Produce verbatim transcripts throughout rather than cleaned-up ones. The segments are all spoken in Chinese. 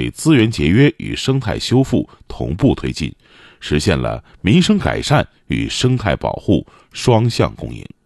水资源节约与生态修复同步推进，实现了民生改善与生态保护双向共赢。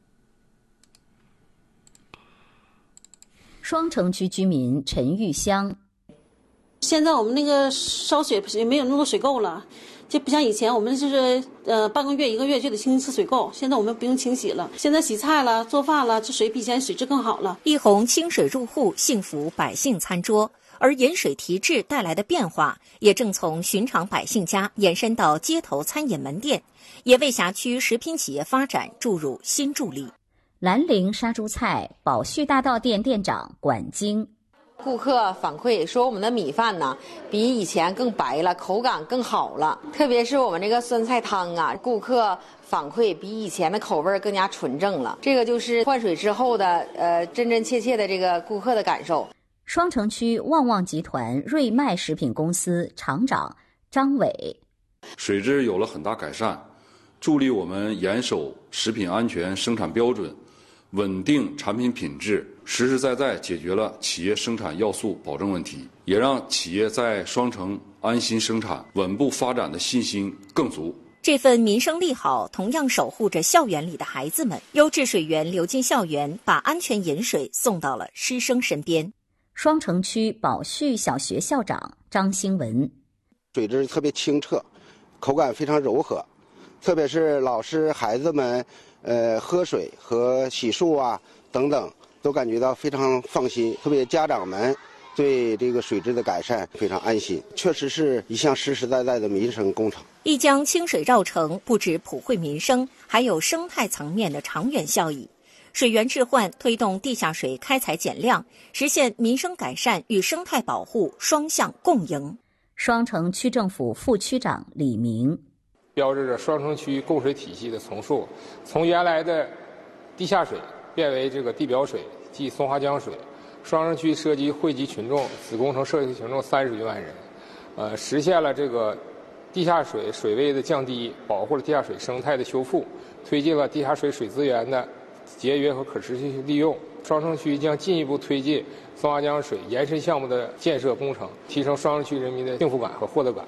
双城区居民陈玉香， 现在我们那个烧水也没有那么多水垢了，就不像以前我们就是呃半个月一个月就得清一次水垢，现在我们不用清洗了，现在洗菜了做饭了，这水比以前水质更好了。 一泓清水入户，幸福百姓餐桌。而饮水提质带来的变化，也正从寻常百姓家延伸到街头餐饮门店，也为辖区食品企业发展注入新助力。 兰陵杀猪菜宝旭大道店店长管晶， 顾客反馈说我们的米饭呢比以前更白了，口感更好了，特别是我们这个酸菜汤啊，顾客反馈比以前的口味更加纯正了。这个就是换水之后的呃真真切切的这个顾客的感受。 双城区旺旺集团瑞麦食品公司厂长张伟， 水质有了很大改善，助力我们严守食品安全生产标准，稳定产品品质，实实在在解决了企业生产要素保证问题，也让企业在双城安心生产、稳步发展的信心更足。 这份民生利好同样守护着校园里的孩子们，优质水源流进校园，把安全饮水送到了师生身边。 双城区宝旭小学校长张兴文， 水质特别清澈，口感非常柔和，特别是老师孩子们呃喝水和洗漱啊等等都感觉到非常放心，特别家长们对这个水质的改善非常安心，确实是一项实实在在的民生工程。 一江清水绕城，不止普惠民生，还有生态层面的长远效益。水源置换推动地下水开采减量，实现民生改善与生态保护双向共赢。 双城区政府副区长李明， 标志着双城区供水体系的重塑，从原来的地下水变为这个地表水即松花江水。双城区涉及惠及群众，子工程涉及群众三十余万人，呃，实现了这个地下水水位的降低，保护了地下水生态的修复，推进了地下水水资源的节约和可持续利用。双城区将进一步推进松花江水延伸项目的建设工程，提升双城区人民的幸福感和获得感。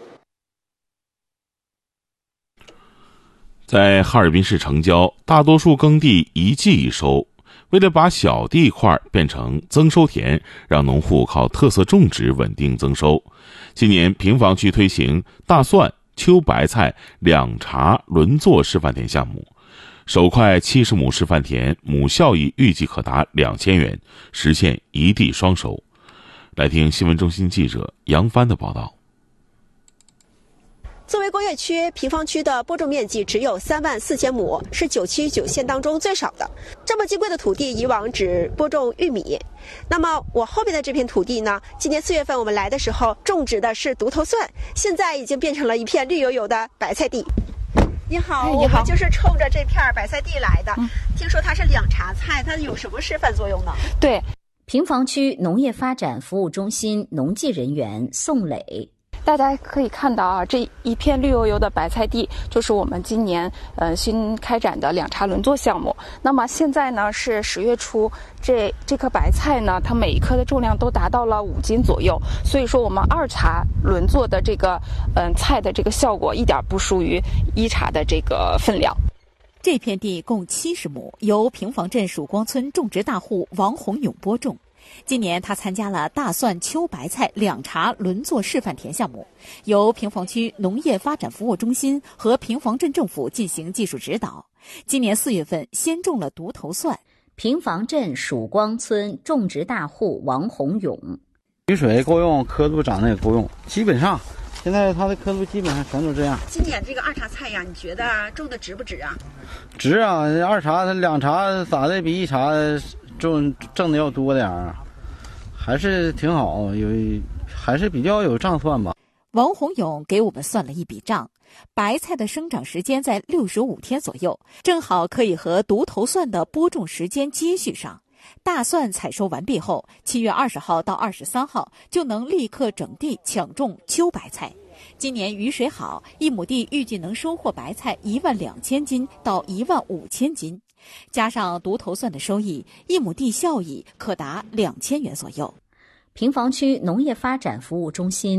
在哈尔滨市城郊，大多数耕地一季一收，为了把小地块变成增收田，让农户靠特色种植稳定增收，今年平房区推行大蒜、秋白菜两茬轮作示范田项目，首块七十亩示范田，亩效益预计可达两千元，实现一地双收。来听新闻中心记者杨帆的报道。 作为工业区，平房区的播种面积只有三万四千亩，是九区九县当中最少的。这么金贵的土地，以往只播种玉米。那么我后面的这片土地呢？今年四月份我们来的时候种植的是独头蒜，现在已经变成了一片绿油油的白菜地。你好， 哎、你好， 我们就是冲着这片白菜地来的。嗯、听说它是两茬菜，它有什么示范作用呢？ 对， 平房区农业发展服务中心农技人员宋磊。 大家可以看到啊，这一片绿油油的白菜地就是我们今年呃新开展的两茬轮作项目。那么现在呢是十月初，这这颗白菜呢，它每一颗的重量都达到了五斤左右，所以说我们二茬轮作的这个嗯、呃、菜的这个效果一点不输于一茬的这个分量。 这片地共七十亩，由平房镇曙光村种植大户王洪勇播种。今年他参加了大蒜、秋白菜两茬轮作示范田项目，由平房区农业发展服务中心和平房镇政府进行技术指导。今年四月份先种了独头蒜。 平房镇曙光村种植大户王洪勇， 雨水够用，刻度长得也够用，基本上现在它的刻度基本上全都这样。 今年这个二茬菜呀，你觉得种的值不值啊？ 值啊，二茬它两茬咋的比一茬挣挣的要多点儿，还是挺好，有还是比较有账算吧。 王洪勇给我们算了一笔账，白菜的生长时间在六十五天左右，正好可以和独头蒜的播种时间接续上。大蒜采收完毕后，七月二十号到二十三号就能立刻整地抢种秋白菜。今年雨水好，一亩地预计能收获白菜一万两千斤到一万五千斤。加上独头蒜的收益，一亩地效益可达两千元左右。 平房区农业发展服务中心